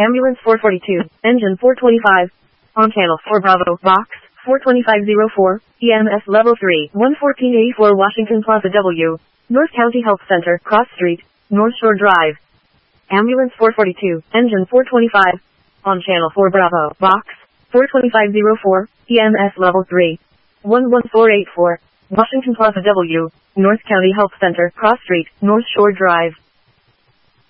Ambulance 442, Engine 425. On Channel 4 Bravo, Box 42504, EMS Level 3, 11484 Washington Plaza W, North County Health Center, Cross Street, North Shore Drive. Ambulance 442, Engine 425. On Channel 4 Bravo, Box 42504, EMS Level 3, 11484, Washington Plaza W, North County Health Center, Cross Street, North Shore Drive.